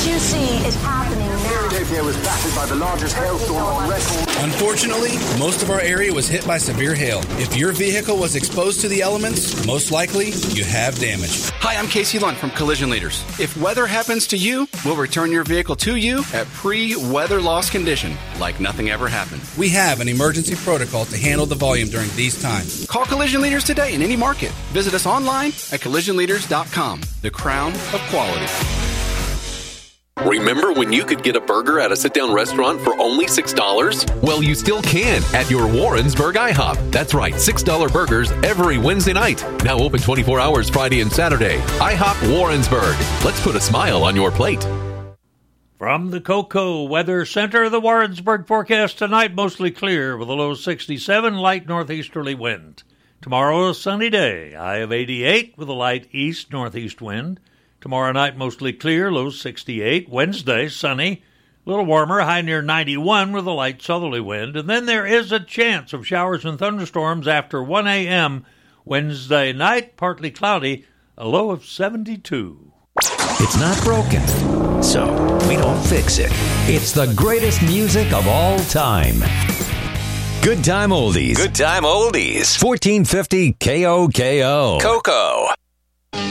What you see is happening now. Philadelphia was battered by the largest hailstorm on record. Unfortunately, most of our area was hit by severe hail. If your vehicle was exposed to the elements, most likely you have damage. Hi, I'm Casey Lunt from Collision Leaders. If weather happens to you, we'll return your vehicle to you at pre-weather loss condition, like nothing ever happened. We have an emergency protocol to handle the volume during these times. Call Collision Leaders today in any market. Visit us online at collisionleaders.com. The crown of quality. Remember when you could get a burger at a sit-down restaurant for only $6? Well, you still can at your Warrensburg IHOP. That's right, $6 burgers every Wednesday night. Now open 24 hours Friday and Saturday. IHOP Warrensburg. Let's put a smile on your plate. From the Cocoa Weather Center, the Warrensburg forecast tonight mostly clear with a low 67, light northeasterly wind. Tomorrow a sunny day, high of 88 with a light east-northeast wind. Tomorrow night, mostly clear, low 68. Wednesday, sunny, a little warmer, high near 91 with a light southerly wind. And then there is a chance of showers and thunderstorms after 1 a.m. Wednesday night, partly cloudy, a low of 72. It's not broken, so we don't fix it. It's the greatest music of all time. Good Time Oldies. Good Time Oldies. 1450 KOKO. Cocoa.